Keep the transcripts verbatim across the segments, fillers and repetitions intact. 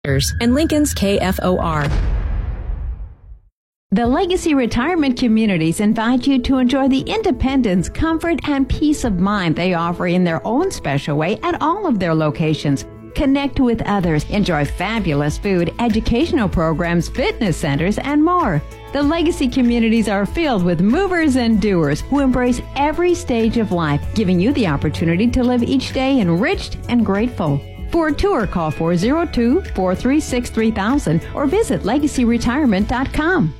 and Lincoln's K F O R. The Legacy Retirement Communities invite you to enjoy the independence, comfort, and peace of mind they offer in their own special way at all of their locations. Connect with others, enjoy fabulous food, educational programs, fitness centers, and more. The Legacy Communities are filled with movers and doers who embrace every stage of life, giving you the opportunity to live each day enriched and grateful. For a tour, call four oh two, four three six, three thousand or visit legacy retirement dot com.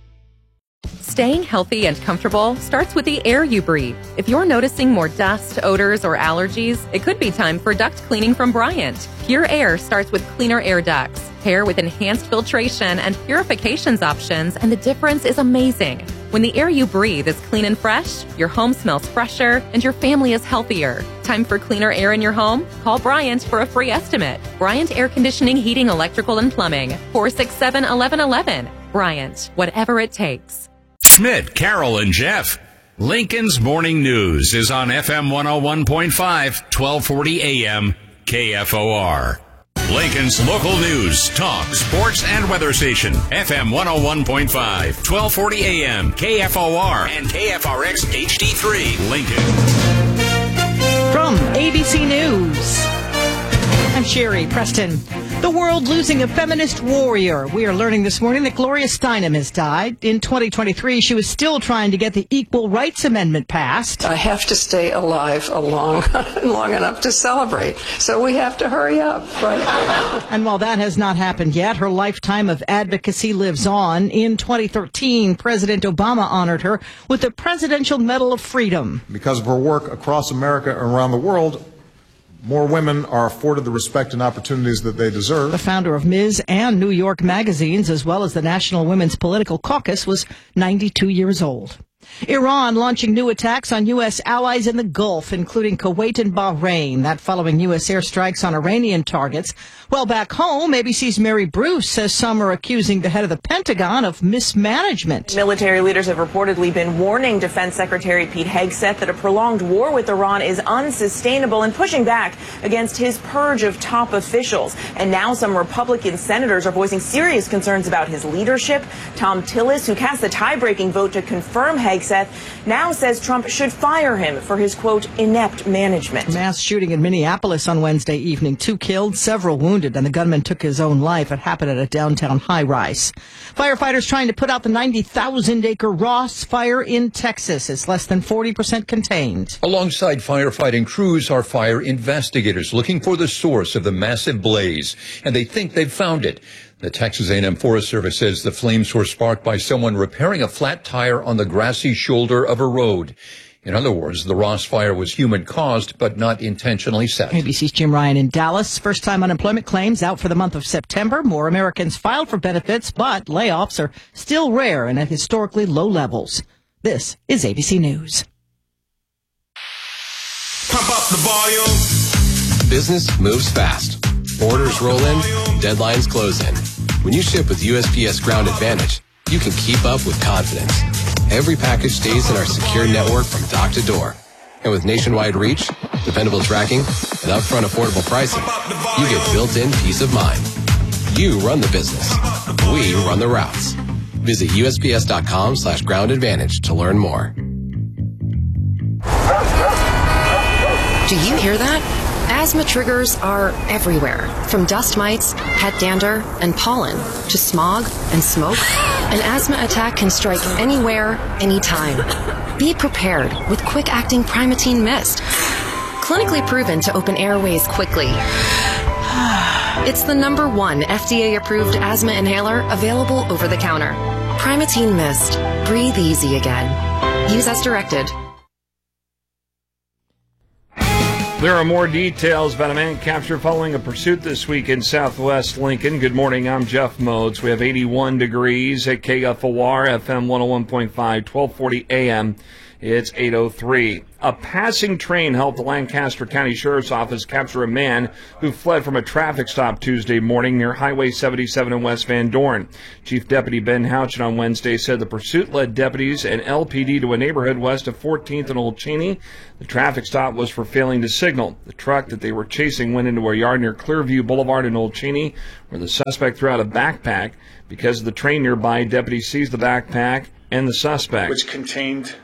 Staying healthy and comfortable starts with the air you breathe. If you're noticing more dust, odors, or allergies, it could be time for duct cleaning from Bryant. Pure Air starts with cleaner air ducts, pair with enhanced filtration and purifications options, and the difference is amazing. When the air you breathe is clean and fresh, your home smells fresher, and your family is healthier. Time for cleaner air in your home? Call Bryant for a free estimate. Bryant Air Conditioning, Heating, Electrical, and Plumbing. four six seven, one one one one. Bryant, whatever it takes. Schmidt, Carol, and Jeff. Lincoln's Morning News is on F M one oh one point five, twelve forty A M, K F O R. Lincoln's local news, talk, sports, and weather station. F M one oh one point five, twelve forty A M, K F O R, and K F R X H D three, Lincoln. From A B C News, I'm Sherry Preston. The world losing a feminist warrior. We are learning this morning that Gloria Steinem has died. In twenty twenty-three, she was still trying to get the Equal Rights Amendment passed. I have to stay alive a long, long enough to celebrate, so we have to hurry up, right? And while that has not happened yet, her lifetime of advocacy lives on. In twenty thirteen, President Obama honored her with the Presidential Medal of Freedom. Because of her work across America and around the world, more women are afforded the respect and opportunities that they deserve. The founder of Miz and New York magazines, as well as the National Women's Political Caucus, was ninety-two years old. Iran launching new attacks on U S allies in the Gulf, including Kuwait and Bahrain. That following U S airstrikes on Iranian targets. Well, back home, A B C's Mary Bruce says some are accusing the head of the Pentagon of mismanagement. Military leaders have reportedly been warning Defense Secretary Pete Hegseth that a prolonged war with Iran is unsustainable and pushing back against his purge of top officials. And now some Republican senators are voicing serious concerns about his leadership. Tom Tillis, who cast the tie-breaking vote to confirm Hegseth, now says Trump should fire him for his, quote, inept management. Mass shooting in Minneapolis on Wednesday evening. Two killed, several wounded, and the gunman took his own life. It happened at a downtown high-rise. Firefighters trying to put out the ninety thousand acre Ross fire in Texas. It's less than forty percent contained. Alongside firefighting crews are fire investigators looking for the source of the massive blaze, and they think they've found it. The Texas A and M Forest Service says the flames were sparked by someone repairing a flat tire on the grassy shoulder of a road. In other words, the Ross fire was human-caused, but not intentionally set. A B C's Jim Ryan in Dallas. First-time unemployment claims out for the month of September. More Americans filed for benefits, but layoffs are still rare and at historically low levels. This is A B C News. Pump up the volume. Business moves fast. Orders roll in, deadlines close in. When you ship with U S P S Ground Advantage, you can keep up with confidence. Every package stays in our secure network from dock to door. And with nationwide reach, dependable tracking, and upfront affordable pricing, you get built-in peace of mind. You run the business. We run the routes. Visit U S P S dot com slash ground advantage to learn more. Do you hear that? Asthma triggers are everywhere, from dust mites, head dander, and pollen, to smog and smoke. An asthma attack can strike anywhere, anytime. Be prepared with quick-acting Primatene Mist. Clinically proven to open airways quickly. It's the number one F D A-approved asthma inhaler available over the counter. Primatene Mist. Breathe easy again. Use as directed. There are more details about a man captured following a pursuit this week in southwest Lincoln. Good morning, I'm Jeff Modes. We have eighty-one degrees at K F O R, F M one oh one point five, twelve forty A M. It's eight oh three. A passing train helped the Lancaster County Sheriff's Office capture a man who fled from a traffic stop Tuesday morning near Highway seventy-seven in West Van Dorn. Chief Deputy Ben Houchin on Wednesday said the pursuit led deputies and L P D to a neighborhood west of fourteenth and Old Cheney. The traffic stop was for failing to signal. The truck that they were chasing went into a yard near Clearview Boulevard in Old Cheney, where the suspect threw out a backpack. Because of the train nearby, deputies seized the backpack and the suspect, which contained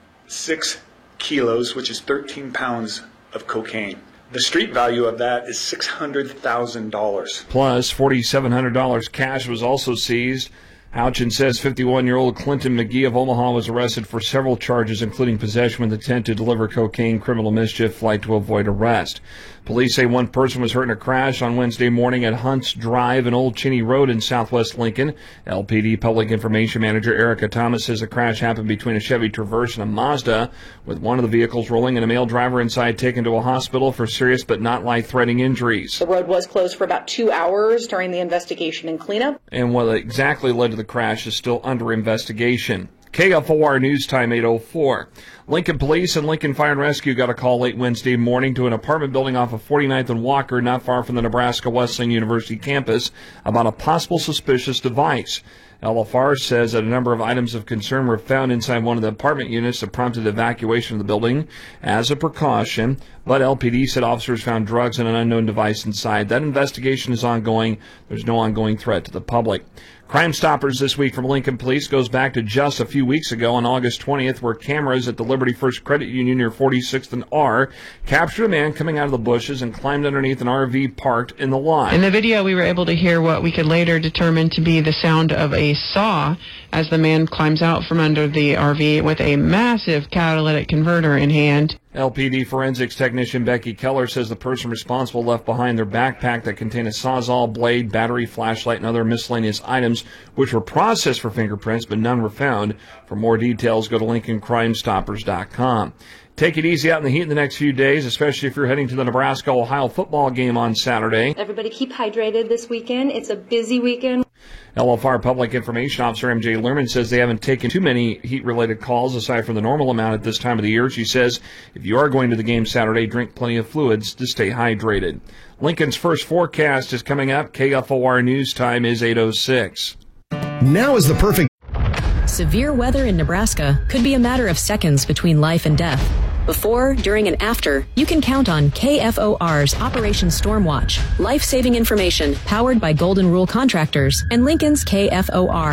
six kilos, which is thirteen pounds of cocaine. The street value of that is six hundred thousand dollars. Plus, four thousand seven hundred dollars cash was also seized. Houchin says fifty-one-year-old Clinton McGee of Omaha was arrested for several charges, including possession with intent to deliver cocaine, criminal mischief, flight to avoid arrest. Police say one person was hurt in a crash on Wednesday morning at Hunts Drive and Old Cheney Road in southwest Lincoln. L P D Public Information Manager Erica Thomas says the crash happened between a Chevy Traverse and a Mazda, with one of the vehicles rolling and a male driver inside taken to a hospital for serious but not life-threatening injuries. The road was closed for about two hours during the investigation and cleanup. And what exactly led to the crash is still under investigation. K F O R News Time eight oh four. Lincoln Police and Lincoln Fire and Rescue got a call late Wednesday morning to an apartment building off of forty-ninth and Walker, not far from the Nebraska Wesleyan University campus, about a possible suspicious device. L F R says that a number of items of concern were found inside one of the apartment units that prompted evacuation of the building as a precaution, but L P D said officers found drugs and an unknown device inside. That investigation is ongoing. There's no ongoing threat to the public. Crime Stoppers this week from Lincoln Police goes back to just a few weeks ago on August twentieth, where cameras at the Liberty First Credit Union near forty-sixth and R captured a man coming out of the bushes and climbed underneath an R V parked in the lot. In the video, we were able to hear what we could later determine to be the sound of a saw as the man climbs out from under the R V with a massive catalytic converter in hand. L P D forensics technician Becky Keller says the person responsible left behind their backpack that contained a Sawzall blade, battery, flashlight, and other miscellaneous items, which were processed for fingerprints, but none were found. For more details, go to Lincoln Crime Stoppers dot com. Take it easy out in the heat in the next few days, especially if you're heading to the Nebraska-Ohio football game on Saturday. Everybody keep hydrated this weekend. It's a busy weekend. L F R Public Information Officer M J Lerman says they haven't taken too many heat-related calls aside from the normal amount at this time of the year. She says if you are going to the game Saturday, drink plenty of fluids to stay hydrated. Lincoln's first forecast is coming up. K F O R News Time is eight oh six. Now is the perfect... Severe weather in Nebraska could be a matter of seconds between life and death. Before, during, and after, you can count on K F O R's Operation Stormwatch, life-saving information powered by Golden Rule Contractors and Lincoln's K F O R.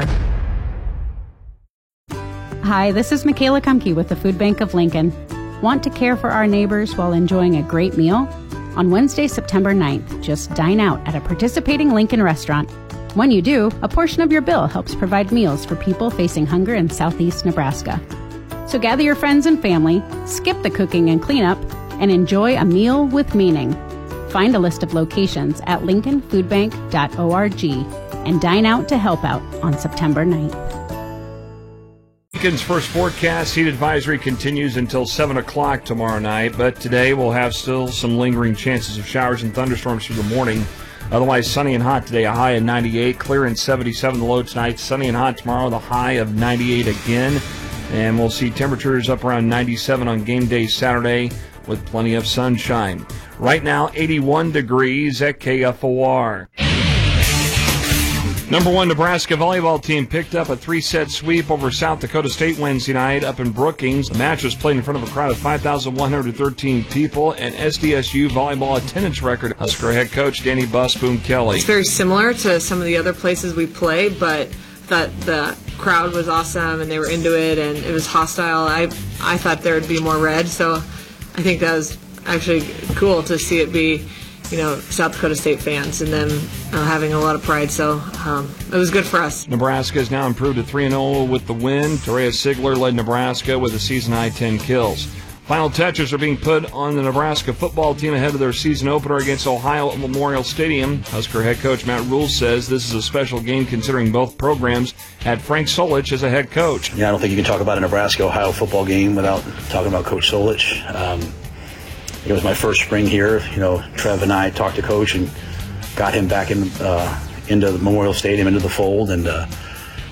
Hi, this is Michaela Kumke with the Food Bank of Lincoln. Want to care for our neighbors while enjoying a great meal? On Wednesday, September ninth, just dine out at a participating Lincoln restaurant. When you do, a portion of your bill helps provide meals for people facing hunger in southeast Nebraska. So gather your friends and family, skip the cooking and cleanup, and enjoy a meal with meaning. Find a list of locations at lincoln food bank dot org and dine out to help out on September ninth. Lincoln's first forecast heat advisory continues until seven o'clock tomorrow night, but today we'll have still some lingering chances of showers and thunderstorms through the morning. Otherwise sunny and hot today, a high of ninety-eight, clear and seventy-seven the low tonight, sunny and hot tomorrow, the high of ninety-eight again. And we'll see temperatures up around ninety-seven on game day Saturday with plenty of sunshine. Right now, eighty-one degrees at K F O R. Number one Nebraska volleyball team picked up a three-set sweep over South Dakota State Wednesday night up in Brookings. The match was played in front of a crowd of five thousand one hundred thirteen people, and S D S U volleyball attendance record. Husker head coach Danny Busboom Kelly. It's very similar to some of the other places we play, but that the crowd was awesome and they were into it and it was hostile. I I thought there would be more red, so I think that was actually cool to see it be, you know, South Dakota State fans and them uh, having a lot of pride. So um, it was good for us. Nebraska has now improved to three and oh with the win. Torea Sigler led Nebraska with a season-high ten kills. Final touches are being put on the Nebraska football team ahead of their season opener against Ohio at Memorial Stadium. Husker head coach Matt Rule says this is a special game considering both programs had Frank Solich as a head coach. Yeah, I don't think you can talk about a Nebraska-Ohio football game without talking about Coach Solich. Um, it was my first spring here. You know, Trev and I talked to Coach and got him back in, uh, into the Memorial Stadium, into the fold, and uh,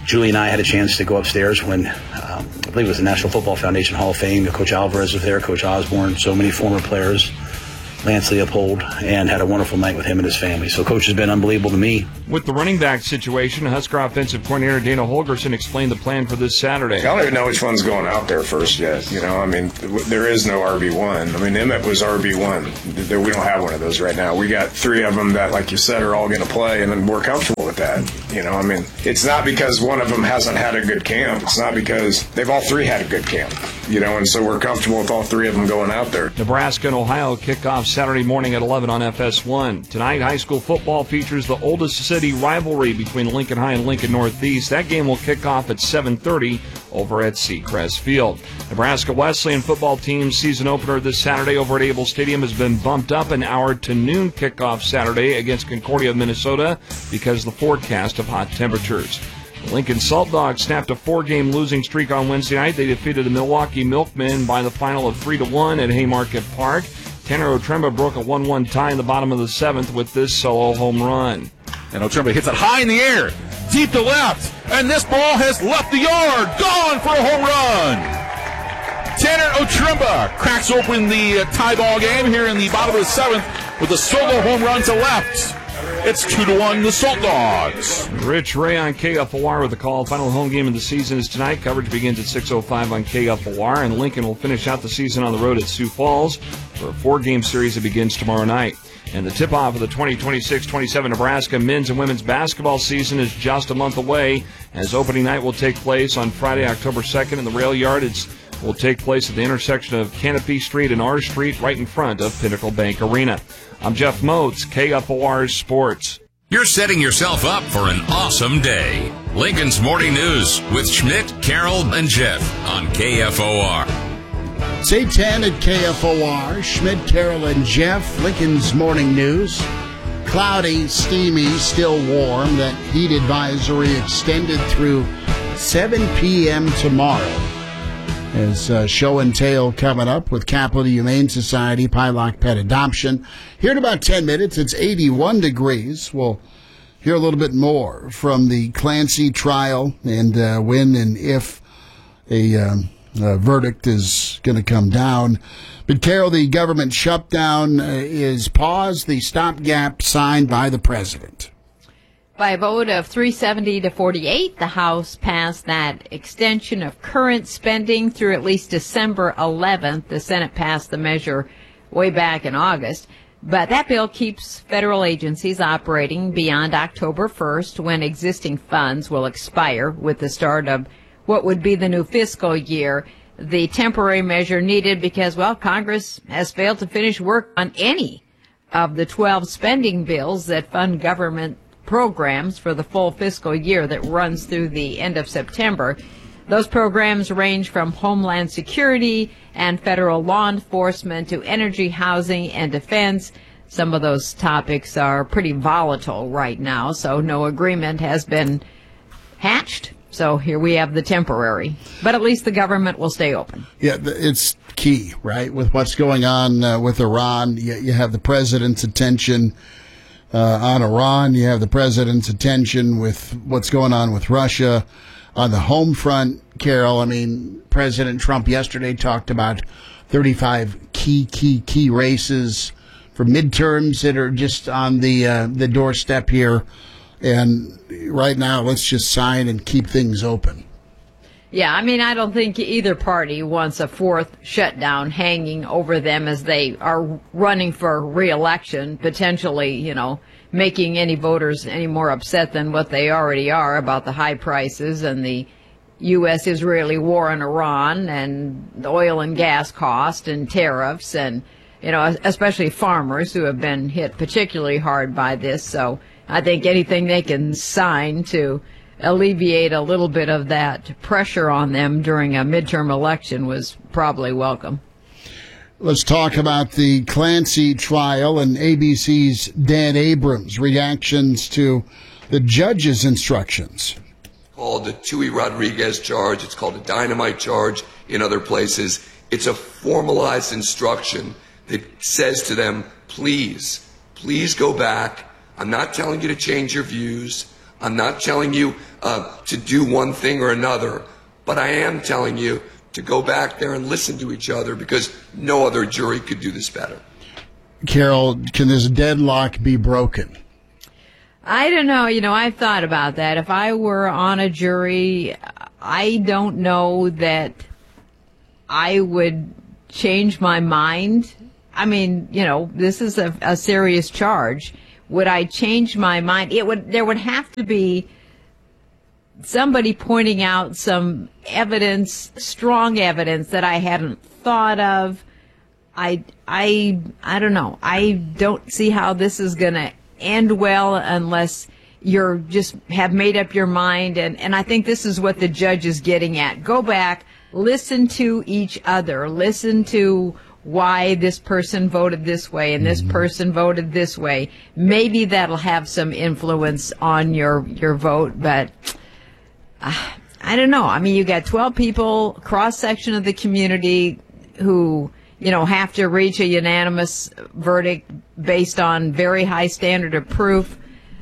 Julie and I had a chance to go upstairs when, um, I believe it was the National Football Foundation Hall of Fame. Coach Alvarez was there, Coach Osborne, so many former players, Lance Leopold, and had a wonderful night with him and his family. So Coach has been unbelievable to me. With the running back situation, Husker offensive coordinator Dana Holgerson explained the plan for this Saturday. I don't even know which one's going out there first yet. You know, I mean, there is no R B one. I mean, Emmett was R B one. We don't have one of those right now. We got three of them that, like you said, are all going to play, and then we're comfortable with that. You know, I mean, it's not because one of them hasn't had a good camp. It's not because they've all three had a good camp. You know, and so we're comfortable with all three of them going out there. Nebraska and Ohio kick off Saturday morning at eleven on F S one. Tonight, high school football features the oldest city rivalry between Lincoln High and Lincoln Northeast. That game will kick off at seven thirty over at Seacrest Field. Nebraska Wesleyan football team's season opener this Saturday over at Able Stadium has been bumped up an hour to noon kickoff Saturday against Concordia, Minnesota, because of the forecast of hot temperatures. The Lincoln Salt Dogs snapped a four-game losing streak on Wednesday night. They defeated the Milwaukee Milkmen by the final of three to one at Haymarket Park. Tanner Otremba broke a one one tie in the bottom of the seventh with this solo home run. And Otremba hits it high in the air, deep to left, and this ball has left the yard, gone for a home run. Tanner Otremba cracks open the uh, tie ball game here in the bottom of the seventh with a solo home run to left. It's two to one, the Salt Dogs. Rich Ray on K F O R with the call. Final home game of the season is tonight. Coverage begins at six oh five on K F O R, and Lincoln will finish out the season on the road at Sioux Falls for a four-game series that begins tomorrow night. And the tip-off of the twenty twenty-six twenty-seven Nebraska men's and women's basketball season is just a month away, as opening night will take place on Friday, October second in the Rail Yard. It will take place at the intersection of Canopy Street and R Street, right in front of Pinnacle Bank Arena. I'm Jeff Moats, K F O R Sports. You're setting yourself up for an awesome day. Lincoln's Morning News with Schmidt, Carroll, and Jeff on K F O R. It's eight ten at K F O R. Schmidt, Carroll, and Jeff. Lincoln's Morning News. Cloudy, steamy, still warm. That heat advisory extended through seven p.m. tomorrow. As uh, show and tell coming up with Capital Humane Society, Pylock Pet Adoption. Here in about ten minutes, it's eighty-one degrees. We'll hear a little bit more from the Clancy trial and uh, when and if a, um, a verdict is going to come down. But, Carol, the government shutdown uh, is paused, the stopgap signed by the president. By a vote of three seventy to forty-eight, the House passed that extension of current spending through at least December eleventh. The Senate passed the measure way back in August. But that bill keeps federal agencies operating beyond October first, when existing funds will expire with the start of what would be the new fiscal year. The temporary measure needed because, well, Congress has failed to finish work on any of the twelve spending bills that fund government programs for the full fiscal year that runs through the end of September. Those programs range from Homeland Security and federal law enforcement to energy, housing, and defense. Some of those topics are pretty volatile right now, so no agreement has been hatched. So here we have the temporary. But at least the government will stay open. Yeah, it's key, right? With what's going on uh, with Iran, you, you have the president's attention Uh, on Iran. You have the president's attention with what's going on with Russia. On the home front, Carol, I mean, President Trump yesterday talked about thirty-five key, key, key races for midterms that are just on the uh, the doorstep here. And right now, let's just sign and keep things open. Yeah, I mean, I don't think either party wants a fourth shutdown hanging over them as they are running for re-election, potentially, you know, making any voters any more upset than what they already are about the high prices and the U S Israeli war in Iran and the oil and gas cost and tariffs and, you know, especially farmers who have been hit particularly hard by this. So I think anything they can sign to alleviate a little bit of that pressure on them during a midterm election was probably welcome. Let's talk about the Clancy trial and A B C's Dan Abrams' reactions to the judge's instructions. Called the Tui Rodriguez charge. It's called a dynamite charge in other places. It's a formalized instruction that says to them, please, please go back. I'm not telling you to change your views. I'm not telling you uh, to do one thing or another, but I am telling you to go back there and listen to each other, because no other jury could do this better. Carol, can this deadlock be broken? I don't know. You know, I've thought about that. If I were on a jury, I don't know that I would change my mind. I mean, you know, this is a, a serious charge. Would I change my mind? It would. There would have to be somebody pointing out some evidence, strong evidence that I hadn't thought of. I, I, I don't know. I don't see how this is going to end well unless you're just have made up your mind. And, and I think this is what the judge is getting at. Go back, listen to each other, listen to why this person voted this way and this mm-hmm. person voted this way. Maybe that'll have some influence on your, your vote, but uh, I don't know. I mean, you got twelve people, cross section of the community, who, you know, have to reach a unanimous verdict based on very high standard of proof.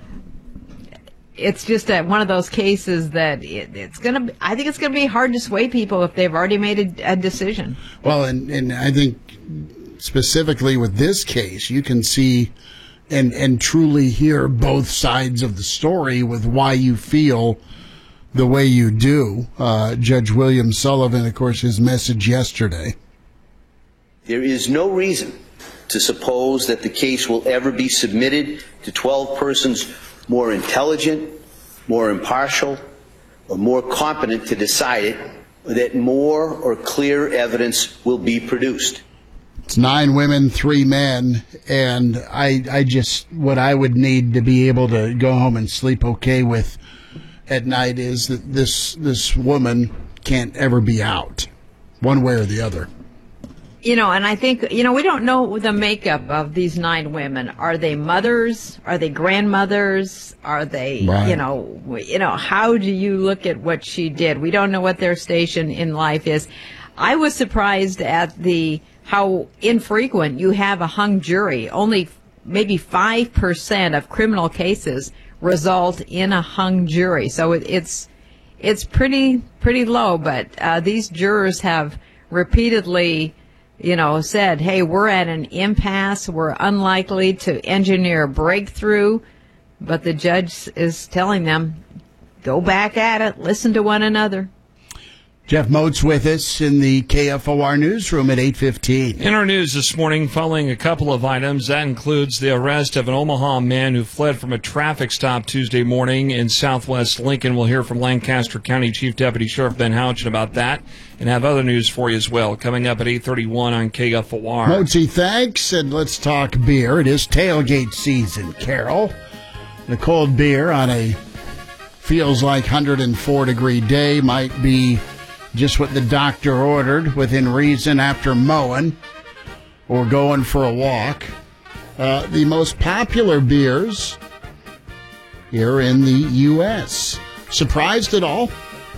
It's just a, one of those cases that it, it's going to, I think it's going to be hard to sway people if they've already made a, a decision. Well, and, and I think specifically with this case, you can see and, and truly hear both sides of the story with why you feel the way you do. Uh, Judge William Sullivan, of course, his message yesterday. There is no reason to suppose that the case will ever be submitted to twelve persons more intelligent, more impartial, or more competent to decide it, or that more or clear evidence will be produced. It's nine women, three men, and I, I just, what I would need to be able to go home and sleep okay with at night is that this, this woman can't ever be out, one way or the other. You know, and I think, you know, we don't know the makeup of these nine women. Are they mothers? Are they grandmothers? Are they, right. you know, you know, how do you look at what she did? We don't know what their station in life is. I was surprised at the, how infrequent you have a hung jury. Only maybe five percent of criminal cases result in a hung jury. So it, it's, it's pretty, pretty low, but, uh, these jurors have repeatedly, you know, said, hey, we're at an impasse. We're unlikely to engineer a breakthrough. But the judge is telling them, go back at it. Listen to one another. Jeff Moats with us in the K F O R newsroom at eight fifteen. In our news this morning, following a couple of items, that includes the arrest of an Omaha man who fled from a traffic stop Tuesday morning in southwest Lincoln. We'll hear from Lancaster County Chief Deputy Sheriff Ben Houchin about that and have other news for you as well, coming up at eight thirty-one on K F O R. Moatsy, thanks, and let's talk beer. It is tailgate season, Carol. The cold beer on a feels like one hundred four degree day might be just what the doctor ordered within reason after mowing or going for a walk. Uh, the most popular beers here in the U S Surprised at all?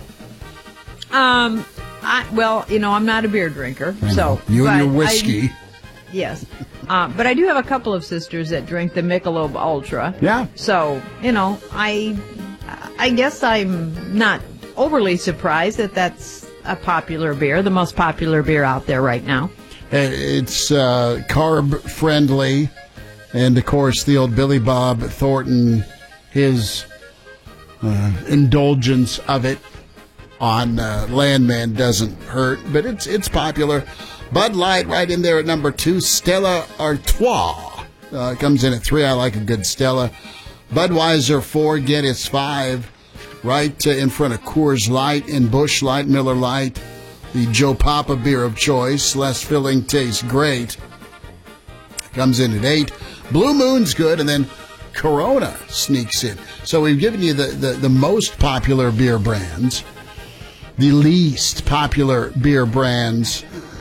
Um, I, well, you know, I'm not a beer drinker, so you and your whiskey. I, yes, uh, but I do have a couple of sisters that drink the Michelob Ultra. Yeah. So you know, I, I guess I'm not overly surprised that that's a popular beer, the most popular beer out there right now. It's uh, carb friendly, and of course the old Billy Bob Thornton, his uh, indulgence of it on uh, Landman doesn't hurt, but it's it's popular. Bud Light right in there at number two. Stella Artois uh, comes in at three. I like a good Stella. Budweiser four. Guinness five. Right uh, in front of Coors Light and Busch Light, Miller Light, the Joe Papa beer of choice. Less filling, tastes great. Comes in at eight. Blue Moon's good, and then Corona sneaks in. So we've given you the, the, the most popular beer brands, the least popular beer brands.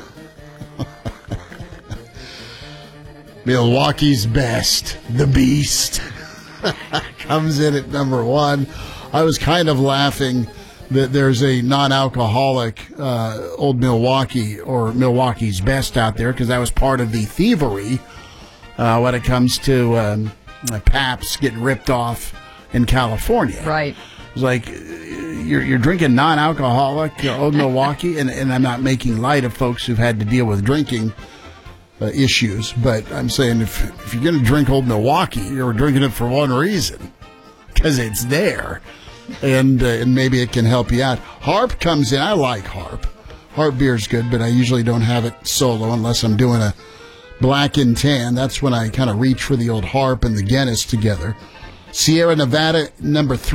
Milwaukee's best, the Beast, comes in at number one. I was kind of laughing that there's a non-alcoholic uh, Old Milwaukee or Milwaukee's Best out there, because that was part of the thievery uh, when it comes to um, Pabst getting ripped off in California. Right. It's like you're, you're drinking non-alcoholic uh, Old Milwaukee, and, and I'm not making light of folks who've had to deal with drinking uh, issues, but I'm saying if, if you're going to drink Old Milwaukee, you're drinking it for one reason, because it's there, and uh, and maybe it can help you out. Harp comes in. I like Harp. Harp beer's good, but I usually don't have it solo unless I'm doing a black and tan. That's when I kind of reach for the old Harp and the Guinness together. Sierra Nevada, number three.